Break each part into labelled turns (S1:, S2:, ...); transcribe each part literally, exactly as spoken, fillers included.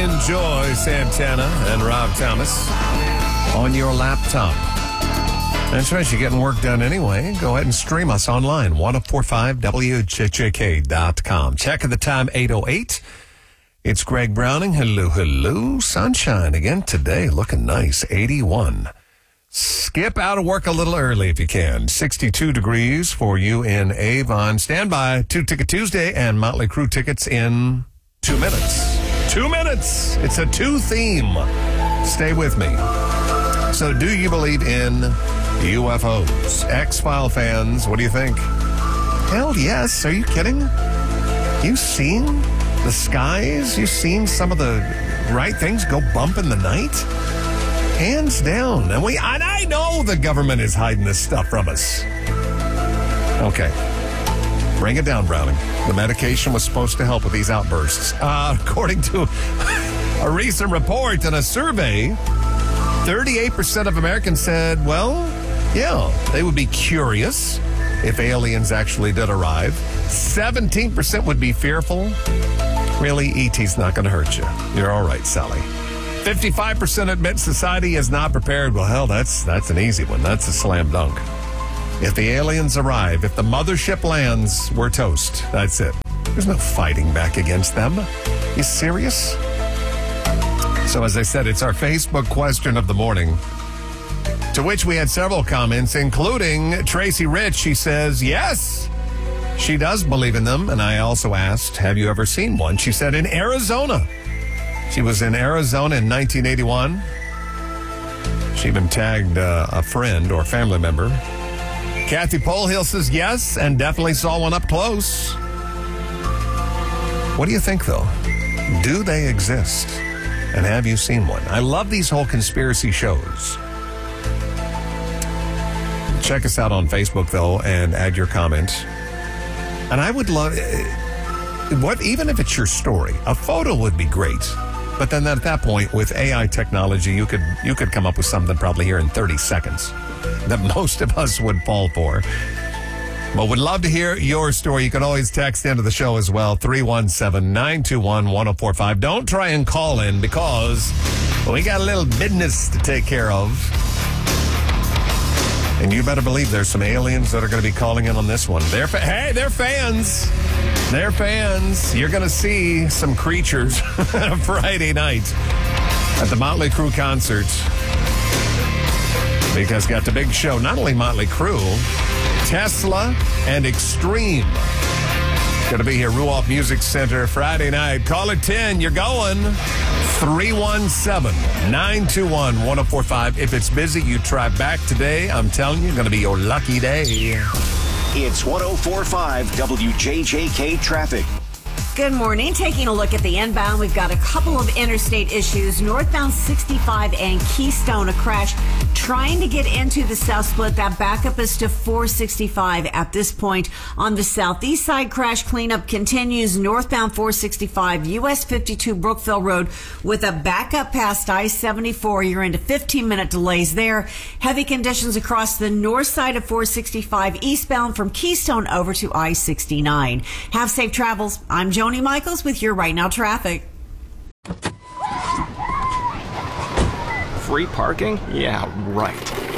S1: enjoy Santana and Rob Thomas on your laptop. That's right, you're getting work done anyway. Go ahead and stream us online, ten forty-five W J J K dot com. Check of the time, eight oh eight. It's Greg Browning. Hello, hello. Sunshine again today, looking nice, eighty-one. Skip out of work a little early if you can. sixty-two degrees for you in Avon. Stand by, Two Ticket Tuesday and Motley Crue tickets in two minutes. Two minutes. It's a two theme. Stay with me. So do you believe in U F Os? X-File fans, what do you think? Hell yes. Are you kidding? You seen the skies? You seen some of the right things go bump in the night? Hands down. And we, and I know the government is hiding this stuff from us. Okay. Bring it down, Browning. The medication was supposed to help with these outbursts. Uh, according to a recent report and a survey, thirty-eight percent of Americans said, well, yeah, they would be curious if aliens actually did arrive. seventeen percent would be fearful. Really, E T's not going to hurt you. You're all right, Sally. fifty-five percent admit society is not prepared. Well, hell, that's that's an easy one. That's a slam dunk. If the aliens arrive, if the mothership lands, we're toast. That's it. There's no fighting back against them. You serious? So as I said, it's our Facebook question of the morning, to which we had several comments, including Tracy Rich. She says, yes, she does believe in them. And I also asked, have you ever seen one? She said, in Arizona. She was in Arizona in nineteen eighty-one. She even tagged uh, a friend or family member. Kathy Polhill says yes, and definitely saw one up close. What do you think, though? Do they exist? And have you seen one? I love these whole conspiracy shows. Check us out on Facebook, though, and add your comment. And I would love, what, even if it's your story, a photo would be great. But then at that point, with A I technology, you could you could come up with something probably here in thirty seconds that most of us would fall for. But would love to hear your story. You can always text into the show as well, three one seven, nine two one, one oh four five. Don't try and call in because we got a little business to take care of. And you better believe there's some aliens that are going to be calling in on this one. They're fa- hey, they're fans. They're fans. You're going to see some creatures Friday night at the Motley Crue concert. Because got the big show, not only Motley Crue, Tesla and Extreme. Going to be here, Ruoff Music Center, Friday night. Call it ten. You're going. three one seven, nine two one, one oh four five. If it's busy, you try back today. I'm telling you, going to be your lucky day.
S2: It's ten forty-five W J J K traffic.
S3: Good morning. Taking a look at the inbound, we've got a couple of interstate issues. Northbound sixty-five and Keystone, a crash trying to get into the South Split. That backup is to four sixty-five at this point. On the southeast side, crash cleanup continues. Northbound four sixty-five, U S fifty-two Brookville Road with a backup past I seventy-four. You're into fifteen-minute delays there. Heavy conditions across the north side of four sixty-five, eastbound from Keystone over to I sixty-nine. Have safe travels. I'm Joni Michaels with your Right Now traffic.
S4: Free parking? Yeah, right.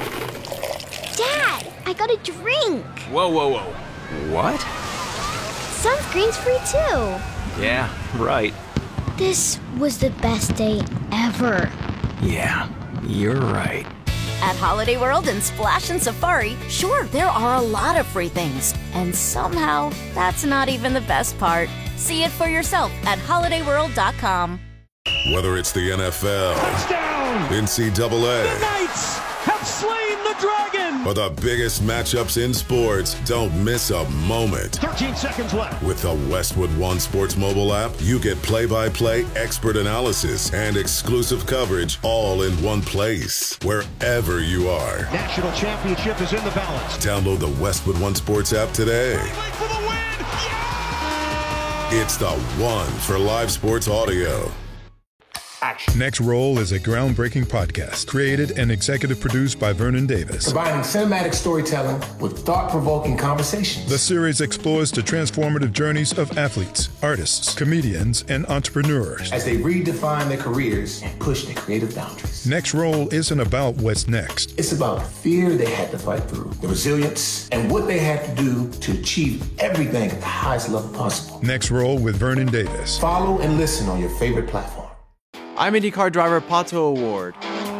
S5: Dad, I got a drink.
S4: Whoa, whoa, whoa. What?
S5: Sunscreen's free too.
S4: Yeah, right.
S5: This was the best day ever.
S4: Yeah, you're right.
S6: At Holiday World and Splash and Safari, sure, there are a lot of free things. And somehow, that's not even the best part. See it for yourself at holiday world dot com.
S7: Whether it's the N F L,
S8: touchdown,
S7: N C double A,
S8: the Knights have slain the dragon,
S7: or the biggest matchups in sports, don't miss a moment.
S8: thirteen seconds left.
S7: With the Westwood One Sports mobile app, you get play-by-play expert analysis and exclusive coverage all in one place, wherever you are.
S8: National championship is in the balance.
S7: Download the Westwood One Sports app today.
S8: For the win. Yeah!
S7: It's the one for live sports audio.
S8: action.
S9: Next Roll is a groundbreaking podcast created and executive produced by Vernon Davis.
S10: Combining cinematic storytelling with thought-provoking conversations.
S9: The series explores the transformative journeys of athletes, artists, comedians, and entrepreneurs
S10: as they redefine their careers and push their creative boundaries.
S9: Next Roll isn't about what's next.
S10: It's about the fear they had to fight through, the resilience, and what they had to do to achieve everything at the highest level possible.
S9: Next Roll with Vernon Davis.
S10: Follow and listen on your favorite platform.
S11: I'm IndyCar driver Pato O'Ward.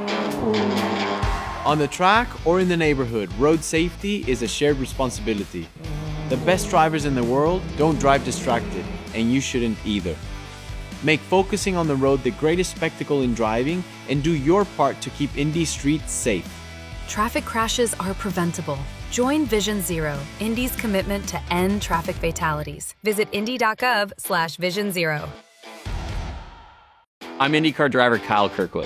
S11: On the track or in the neighborhood, road safety is a shared responsibility. The best drivers in the world don't drive distracted, and you shouldn't either. Make focusing on the road the greatest spectacle in driving, and do your part to keep Indy streets safe.
S12: Traffic crashes are preventable. Join Vision Zero, Indy's commitment to end traffic fatalities. Visit indy.gov slash vision zero.
S13: I'm IndyCar driver Kyle Kirkwood.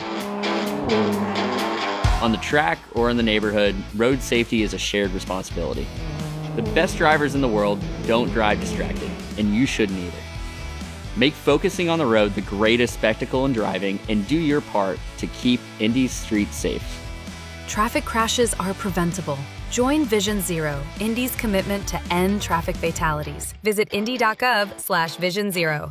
S13: On the track or in the neighborhood, road safety is a shared responsibility. The best drivers in the world don't drive distracted, and you shouldn't either. Make focusing on the road the greatest spectacle in driving, and do your part to keep Indy's streets safe.
S12: Traffic crashes are preventable. Join Vision Zero, Indy's commitment to end traffic fatalities. Visit indy.gov slash vision zero.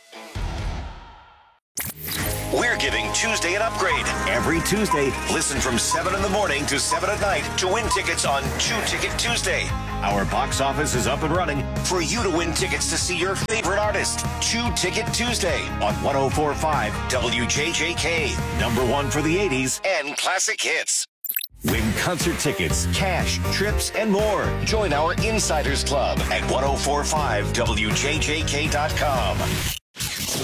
S2: We're giving Tuesday an upgrade. Every Tuesday, listen from seven in the morning to seven at night to win tickets on Two Ticket Tuesday. Our box office is up and running for you to win tickets to see your favorite artist. Two Ticket Tuesday on one oh four point five W J J K. Number one for the eighties and classic hits. Win concert tickets, cash, trips, and more. Join our Insiders Club at ten forty-five W J J K dot com.